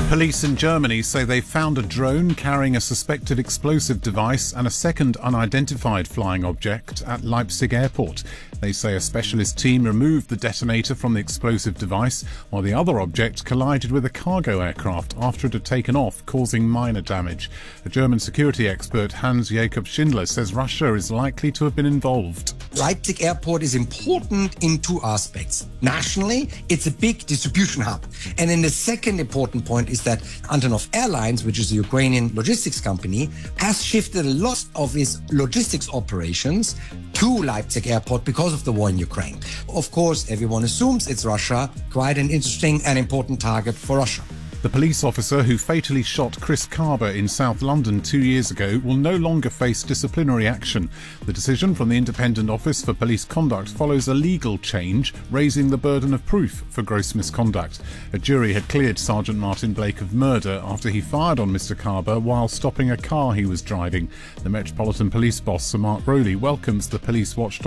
Police in Germany say they found a drone carrying a suspected explosive device and a second unidentified flying object at Leipzig airport. They say a specialist team removed the detonator from the explosive device, while the other object collided with a cargo aircraft after it had taken off, causing minor damage. A German security expert, Hans-Jakob Schindler, says Russia is likely to have been involved. Leipzig airport is important in two aspects. Nationally, it's a big distribution hub. And then the second important point is that Antonov Airlines, which is a Ukrainian logistics company, has shifted a lot of its logistics operations to Leipzig airport because of the war in Ukraine. Of course, everyone assumes it's Russia, quite an interesting and important target for Russia. The police officer who fatally shot Chris Carber in South London 2 years ago will no longer face disciplinary action. The decision from the Independent Office for Police Conduct follows a legal change, raising the burden of proof for gross misconduct. A jury had cleared Sergeant Martin Blake of murder after he fired on Mr Carber while stopping a car he was driving. The Metropolitan Police boss, Sir Mark Rowley, welcomes the police watchdog